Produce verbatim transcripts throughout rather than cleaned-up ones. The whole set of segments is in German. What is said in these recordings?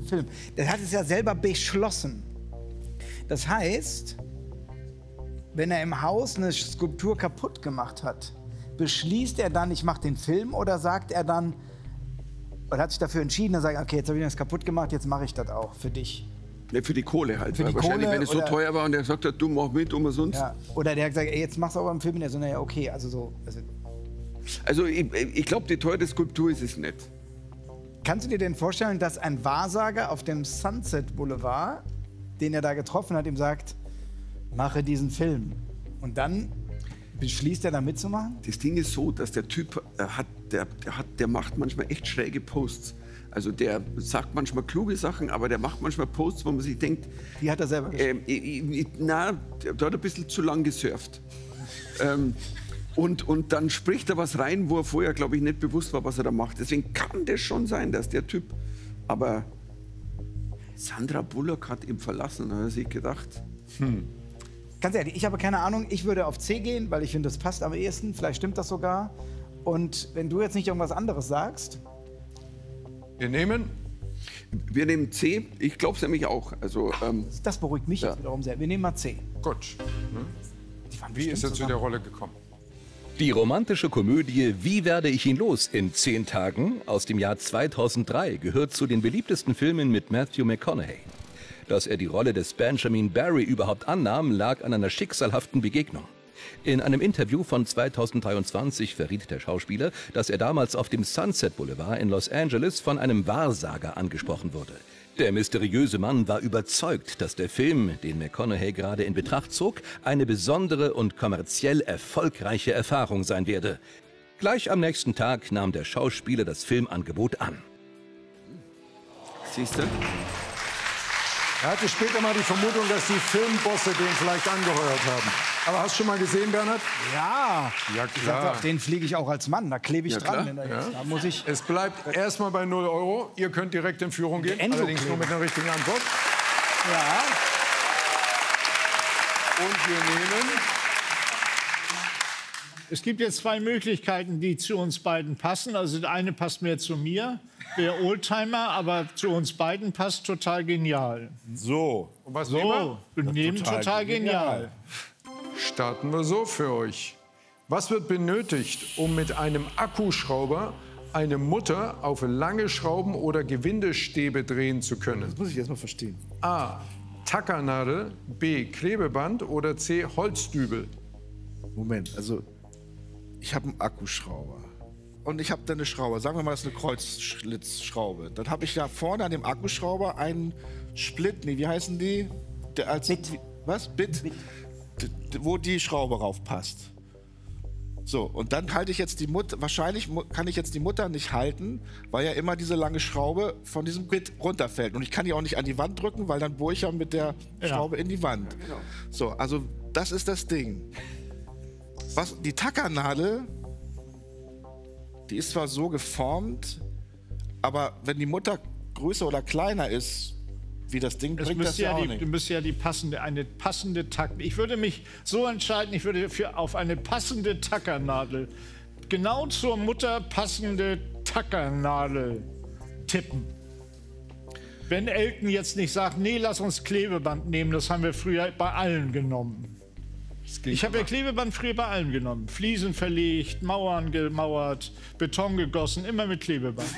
Film. Der hat es ja selber beschlossen. Das heißt, wenn er im Haus eine Skulptur kaputt gemacht hat, beschließt er dann, ich mache den Film, oder sagt er dann, oder hat sich dafür entschieden, dann sagt er, okay, jetzt habe ich das kaputt gemacht, jetzt mache ich das auch für dich. Ne, für die Kohle halt. Für die wahrscheinlich, Kohle, wenn es so oder, teuer war und er gesagt hat, du mach mit, umsonst. Ja. Oder der hat gesagt, ey, jetzt machst du aber einen Film. Und der so, naja, okay, also so. Also, also ich, ich glaube, die teure Skulptur ist es nicht. Kannst du dir denn vorstellen, dass ein Wahrsager auf dem Sunset Boulevard, den er da getroffen hat, ihm sagt, mache diesen Film. Und dann beschließt er, da mitzumachen? Das Ding ist so, dass der Typ äh, hat, der, der, hat, der macht manchmal echt schräge Posts. Also der sagt manchmal kluge Sachen, aber der macht manchmal Posts, wo man sich denkt... Die hat er selber geschrieben. Ähm, na, der, der hat ein bisschen zu lang gesurft. ähm, und, und dann spricht er was rein, wo er vorher, glaube ich, nicht bewusst war, was er da macht. Deswegen kann das schon sein, dass der Typ... Aber Sandra Bullock hat ihn verlassen, da hat er sich gedacht... Hm. Ganz ehrlich, ich habe keine Ahnung. Ich würde auf C gehen, weil ich finde, das passt am ehesten. Vielleicht stimmt das sogar. Und wenn du jetzt nicht irgendwas anderes sagst... Wir nehmen? Wir nehmen C. Ich glaube es nämlich auch. Also, ähm, das beruhigt mich ja. jetzt wiederum sehr. Wir nehmen mal C. Gut. Hm? Wie ist er zu der Rolle gekommen? Die romantische Komödie Wie werde ich ihn los in zehn Tagen aus dem Jahr zweitausenddrei gehört zu den beliebtesten Filmen mit Matthew McConaughey. Dass er die Rolle des Benjamin Barry überhaupt annahm, lag an einer schicksalhaften Begegnung. In einem Interview von zweitausenddreiundzwanzig verriet der Schauspieler, dass er damals auf dem Sunset Boulevard in Los Angeles von einem Wahrsager angesprochen wurde. Der mysteriöse Mann war überzeugt, dass der Film, den McConaughey gerade in Betracht zog, eine besondere und kommerziell erfolgreiche Erfahrung sein werde. Gleich am nächsten Tag nahm der Schauspieler das Filmangebot an. Siehst du? Er hatte später mal die Vermutung, dass die Filmbosse den vielleicht angeheuert haben. Aber hast du schon mal gesehen, Bernhard? Ja. Ja, klar. Auf den fliege ich auch als Mann. Da klebe ich Ja, dran. klar. Wenn da, Ja. jetzt, da muss ich. Es bleibt erstmal bei null Euro. Ihr könnt direkt in Führung gehen, Enzo allerdings nur kleben. mit einer richtigen Antwort. Ja. Und wir nehmen... Es gibt jetzt zwei Möglichkeiten, die zu uns beiden passen. Also der eine passt mehr zu mir, der Oldtimer, aber zu uns beiden passt total genial. So, und was nehmen So, wir? wir nehmen total total genial. Starten wir so für euch. Was wird benötigt, um mit einem Akkuschrauber eine Mutter auf lange Schrauben oder Gewindestäbe drehen zu können? Das muss ich jetzt mal verstehen. A. Tackernadel, B. Klebeband oder C. Holzdübel? Moment, also ich habe einen Akkuschrauber und ich habe da eine Schraube. Sagen wir mal, das ist eine Kreuzschlitzschraube. Dann habe ich da vorne an dem Akkuschrauber einen Split, nee, wie heißen die? Der als, Bit. Was? Bit? Bit. D- Wo die Schraube raufpasst. So, und dann halte ich jetzt die Mutter, wahrscheinlich mu- kann ich jetzt die Mutter nicht halten, weil ja immer diese lange Schraube von diesem Bit runterfällt. Und ich kann die auch nicht an die Wand drücken, weil dann bohre ich ja mit der Ja. Schraube in die Wand. So, also das ist das Ding. Was, die Tackernadel, die ist zwar so geformt, aber wenn die Mutter größer oder kleiner ist, wie das Ding, Es bringt das müsste ja ja auch die, nicht. du müsst ja die passende, eine passende Tack. Ich würde mich so entscheiden, ich würde für, auf eine passende Tackernadel, genau zur Mutter passende Tackernadel tippen. Wenn Elton jetzt nicht sagt, nee, lass uns Klebeband nehmen, das haben wir früher bei allen genommen. Ich habe ja Klebeband früher bei allen genommen. Fliesen verlegt, Mauern gemauert, Beton gegossen, immer mit Klebeband.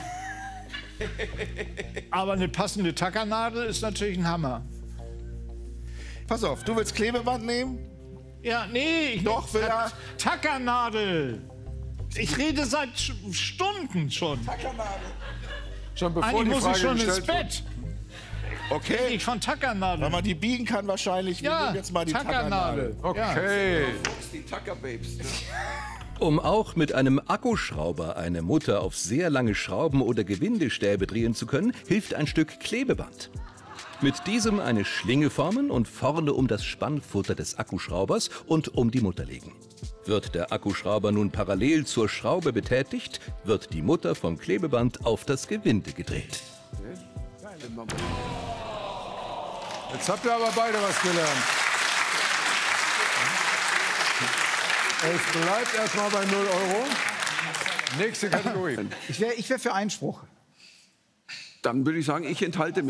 Aber eine passende Tackernadel ist natürlich ein Hammer. Pass auf, du willst Klebeband nehmen? Ja, nee, ich Doch, will er. Tackernadel. Ich rede seit Sch- Stunden schon. Schon bevor Eigentlich die muss Frage ich schon ins gestellt wurde. Bett. Okay. Ich von Tackernadel. Weil man die biegen kann wahrscheinlich. Wir Ja, nehmen jetzt mal die Tackernadel. Tackernadel. Okay. Die Tucker Babes. Um auch mit einem Akkuschrauber eine Mutter auf sehr lange Schrauben oder Gewindestäbe drehen zu können, hilft ein Stück Klebeband. Mit diesem eine Schlinge formen und vorne um das Spannfutter des Akkuschraubers und um die Mutter legen. Wird der Akkuschrauber nun parallel zur Schraube betätigt, wird die Mutter vom Klebeband auf das Gewinde gedreht. Jetzt habt ihr aber beide was gelernt. Es bleibt erstmal bei null Euro. Nächste Kategorie. Ich wäre ich wär für Einspruch. Dann würde ich sagen, ich enthalte mich.